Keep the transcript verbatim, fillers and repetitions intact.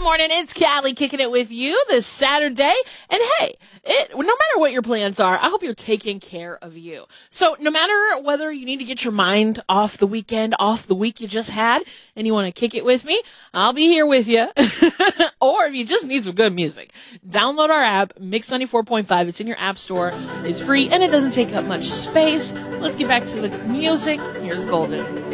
morning. It's Callie kicking it with you this Saturday. And hey, it, no matter what your plans are, I hope you're taking care of you. So no matter whether you need to get your mind off the weekend, off the week you just had, and you want to kick it with me, I'll be here with you. Or if you just need some good music, download our app, Mix ninety-four point five. It's in your app store. It's free and it doesn't take up much space. Let's get back to the music. Here's Golden.